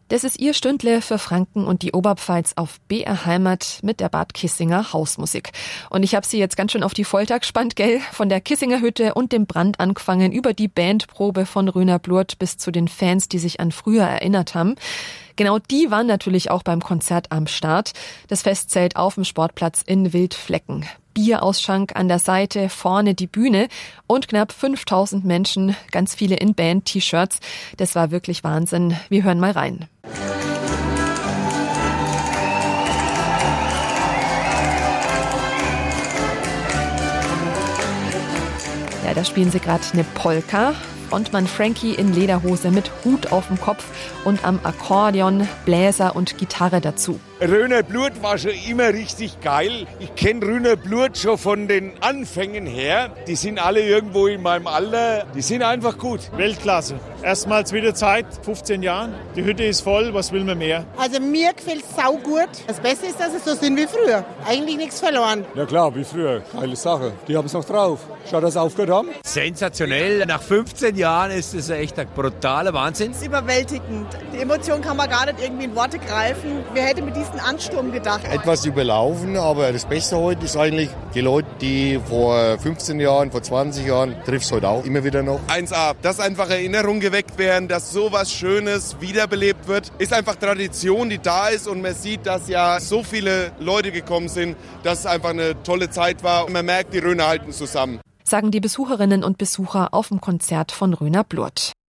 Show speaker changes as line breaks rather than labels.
Das ist Ihr Stündle für Franken und die Oberpfalz auf BR Heimat mit der Bad Kissinger Hausmusik. Und ich habe Sie jetzt ganz schön auf die Folter gespannt, gell? Von der Kissinger Hütte und dem Brand angefangen, über die Bandprobe von Röner Blurt bis zu den Fans, die sich an früher erinnert haben. Genau die waren natürlich auch beim Konzert am Start. Das Festzelt auf dem Sportplatz in Wildflecken. Bierausschank an der Seite, vorne die Bühne und knapp 5000 Menschen, ganz viele in Band-T-Shirts. Das war wirklich Wahnsinn. Wir hören mal rein. Ja, da spielen sie gerade eine Polka. Frontmann Frankie in Lederhose mit Hut auf dem Kopf und am Akkordeon, Bläser und Gitarre dazu.
Röner Blurt war schon immer richtig geil. Ich kenne Röner Blurt schon von den Anfängen her. Die sind alle irgendwo in meinem Alter. Die sind einfach gut.
Weltklasse. Erstmals wieder Zeit, 15 Jahren. Die Hütte ist voll, was will man mehr?
Also mir gefällt es saugut. Das Beste ist, dass es so sind wie früher. Eigentlich nichts verloren.
Ja klar, wie früher. Geile Sache. Die haben es noch drauf. Schau, dass sie aufgehört haben.
Sensationell. Nach 15 Jahren ist es echt ein brutaler Wahnsinn.
Es ist überwältigend. Die Emotion kann man gar nicht irgendwie in Worte greifen. Wer hätte mit diesem Ansturm gedacht?
Etwas überlaufen, aber das Beste heute ist eigentlich, die Leute, die vor 15 Jahren, vor 20 Jahren, trifft es heute auch immer wieder noch.
1A, dass einfach Erinnerungen geweckt werden, dass sowas Schönes wiederbelebt wird, ist einfach Tradition, die da ist und man sieht, dass ja so viele Leute gekommen sind, dass es einfach eine tolle Zeit war und man merkt, die Röner halten zusammen.
Sagen die Besucherinnen und Besucher auf dem Konzert von Röner Blurt.